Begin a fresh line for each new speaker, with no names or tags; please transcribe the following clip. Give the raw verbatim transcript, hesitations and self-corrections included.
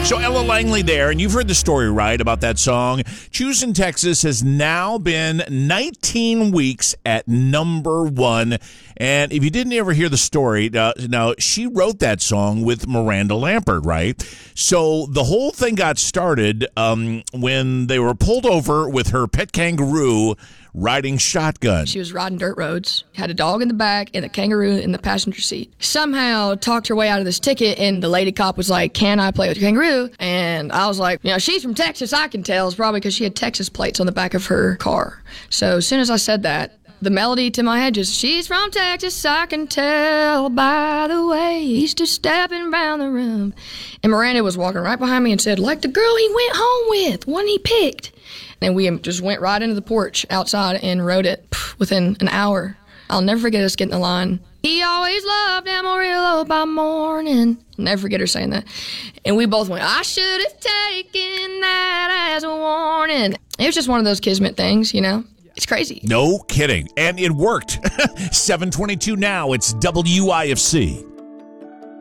So Ella Langley there, and you've heard the story, right, about that song. Choosing Texas has now been nineteen weeks at number one. And if you didn't ever hear the story, uh, now she wrote that song with Miranda Lambert, right? So the whole thing got started um, when they were pulled over with her pet kangaroo riding shotgun.
She was riding dirt roads, had a dog in the back and a kangaroo in the passenger seat. Somehow talked her way out of this ticket, and the lady cop was like, "Can I play with your kangaroo?" And I was like, you know, she's from Texas, I can tell. It's probably because she had Texas plates on the back of her car. So as soon as I said that, the melody to my head just, "She's from Texas, I can tell by the way he's just stepping around the room." And Miranda was walking right behind me and said, "Like the girl he went home with, one he picked." And we just went right into the porch outside and wrote it within an hour. I'll never forget us getting the line, "He always loved Amarillo by morning." Never forget her saying that. And we both went, "I should have taken that as a warning." It was just one of those kismet things, you know? It's crazy.
No kidding. And it worked. seven twenty-two now. It's W I F C.